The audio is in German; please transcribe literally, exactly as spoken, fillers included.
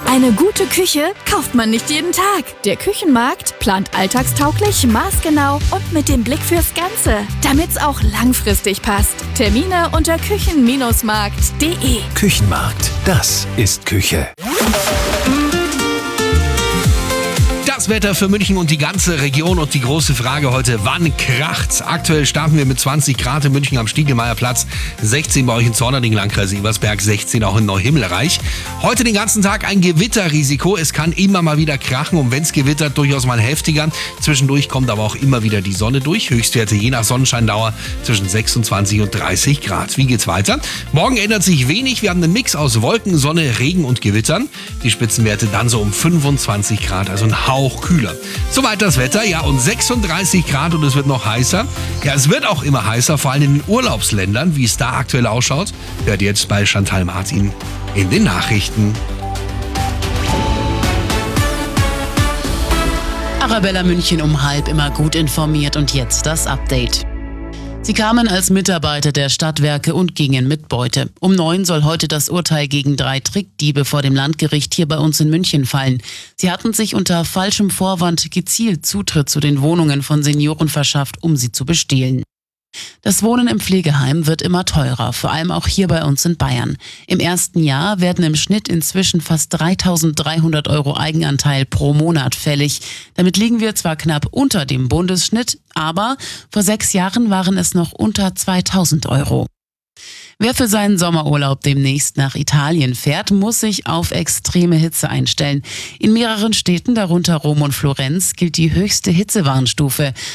Eine gute Küche kauft man nicht jeden Tag. Der Küchenmarkt plant alltagstauglich, maßgenau und mit dem Blick fürs Ganze, damit's auch langfristig passt. Termine unter küchen Markt punkt de. Küchenmarkt, das ist Küche. Das Wetter für München und die ganze Region und die große Frage heute, wann kracht's? Aktuell starten wir mit zwanzig Grad in München am Stiegelmeierplatz, sechzehn bei euch in Zornerding, Landkreis Ebersberg, sechzehn auch in Neuhimmelreich. Heute den ganzen Tag ein Gewitterrisiko, es kann immer mal wieder krachen und wenn's gewittert, durchaus mal heftiger. Zwischendurch kommt aber auch immer wieder die Sonne durch, Höchstwerte je nach Sonnenscheindauer zwischen sechsundzwanzig und dreißig Grad. Wie geht's weiter? Morgen ändert sich wenig, wir haben einen Mix aus Wolken, Sonne, Regen und Gewittern. Die Spitzenwerte dann so um fünfundzwanzig Grad, also ein Hauch kühler. Soweit das Wetter, ja, und sechsunddreißig Grad und es wird noch heißer. Ja, es wird auch immer heißer, vor allem in den Urlaubsländern, wie es da aktuell ausschaut. Hört jetzt bei Chantal Martin in den Nachrichten. Arabella München um halb, immer gut informiert und jetzt das Update. Sie kamen als Mitarbeiter der Stadtwerke und gingen mit Beute. Um neun soll heute das Urteil gegen drei Trickdiebe vor dem Landgericht hier bei uns in München fallen. Sie hatten sich unter falschem Vorwand gezielt Zutritt zu den Wohnungen von Senioren verschafft, um sie zu bestehlen. Das Wohnen im Pflegeheim wird immer teurer, vor allem auch hier bei uns in Bayern. Im ersten Jahr werden im Schnitt inzwischen fast dreitausenddreihundert Euro Eigenanteil pro Monat fällig. Damit liegen wir zwar knapp unter dem Bundesschnitt, aber vor sechs Jahren waren es noch unter zweitausend Euro. Wer für seinen Sommerurlaub demnächst nach Italien fährt, muss sich auf extreme Hitze einstellen. In mehreren Städten, darunter Rom und Florenz, gilt die höchste Hitzewarnstufe.